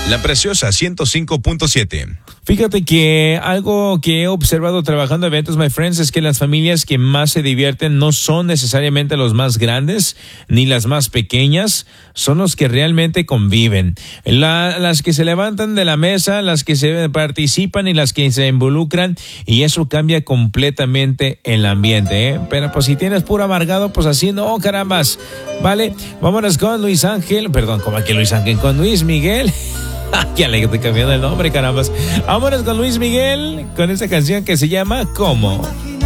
La Preciosa 105.7. Fíjate que algo que he observado trabajando en eventos, my friends, es que las familias que más se divierten no son necesariamente los más grandes ni las más pequeñas, son los que realmente conviven. Las que se levantan de la mesa, las que se participan y las que se involucran, y eso cambia completamente el ambiente, ¿eh? Pero pues si tienes puro amargado, pues así no, carambas. Vale, vámonos con Luis Ángel, perdón, ¿cómo que Luis Ángel? Con Luis Miguel. Ya le estoy cambiando el nombre, carambas. Vámonos con Luis Miguel, con esta canción que se llama ¿Cómo?